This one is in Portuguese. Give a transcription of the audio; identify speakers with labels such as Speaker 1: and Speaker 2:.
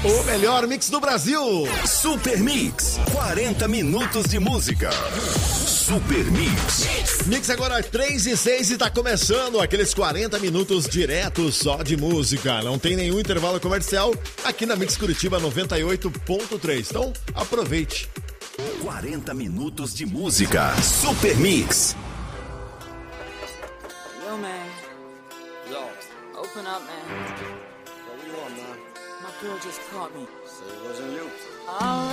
Speaker 1: O melhor mix do Brasil.
Speaker 2: Super Mix, 40 minutos de música. Super Mix.
Speaker 1: Mix agora 3:06 e tá começando aqueles 40 minutos diretos só de música. Não tem nenhum intervalo comercial aqui na Mix Curitiba 98.3. Então, aproveite.
Speaker 2: 40 minutos de música. Super Mix.
Speaker 3: Yo, man.
Speaker 4: Yo.
Speaker 3: Open up, man.
Speaker 4: What do you want, man?
Speaker 3: My girl just caught me.
Speaker 4: Say it wasn't you.
Speaker 3: All